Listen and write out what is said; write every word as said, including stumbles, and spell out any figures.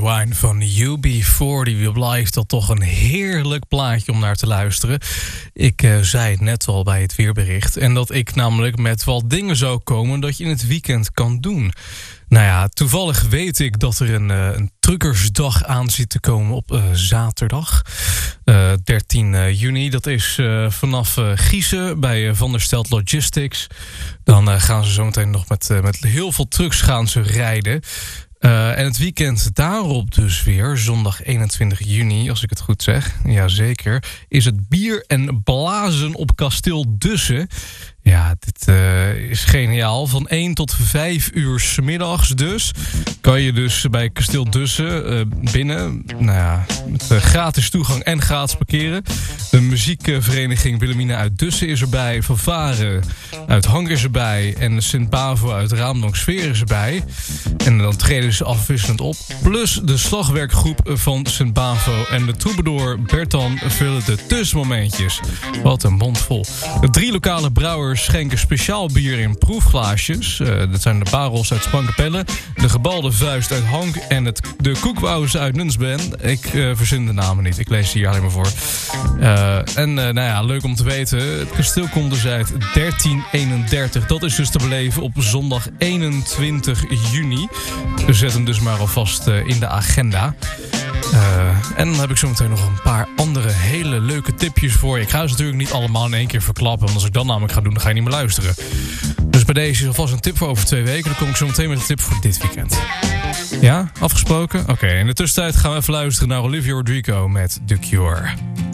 Wine van U B veertig. Wie blijft dat toch een heerlijk plaatje om naar te luisteren. Ik uh, zei het net al bij het weerbericht. En dat ik namelijk met wat dingen zou komen dat je in het weekend kan doen. Nou ja, toevallig weet ik dat er een, uh, een truckersdag aan zit te komen op uh, zaterdag. Uh, dertien juni. Dat is uh, vanaf uh, Giezen bij uh, Van der Stelt Logistics. Dan uh, gaan ze zometeen nog met, uh, met heel veel trucks gaan ze rijden. Uh, en het weekend daarop dus weer, zondag eenentwintig juni, als ik het goed zeg, jazeker, is het bier en blazen op Kasteel Dussen. Ja, dit uh, is geniaal. Van één tot vijf uur 's middags dus. Kan je dus bij Kasteel Dussen uh, binnen. Nou ja, met uh, gratis toegang en gratis parkeren. De muziekvereniging Wilhelmina uit Dussen is erbij. Van Varen uit Hank is erbij. En Sint Bavo uit Raamdonk-Sfeer is erbij. En dan treden ze afwisselend op. Plus de slagwerkgroep van Sint Bavo en de troubadour Bertan vullen de tussenmomentjes. Wat een mond vol. De drie lokale brouwers schenken speciaal bier in proefglaasjes. Uh, dat zijn de Barels uit Spankapelle, de Gebalde Vuist uit Hank en het, de Koekwous uit Nunsben. Ik uh, verzin de namen niet, ik lees hier alleen maar voor. Uh, en uh, nou ja, leuk om te weten, het kasteel komt dus uit dertien eenendertig. Dat is dus te beleven op zondag eenentwintig juni. Dus zet hem dus maar alvast uh, in de agenda. Uh, en dan heb ik zo meteen nog een paar andere hele leuke tipjes voor je. Ik ga ze natuurlijk niet allemaal in één keer verklappen, want als ik dat namelijk ga doen, dan ga je niet meer luisteren. Dus bij deze is alvast een tip voor over twee weken. Dan kom ik zo meteen met een tip voor dit weekend. Ja, afgesproken? Oké, okay, in de tussentijd gaan we even luisteren naar Olivia Rodrigo met The Cure.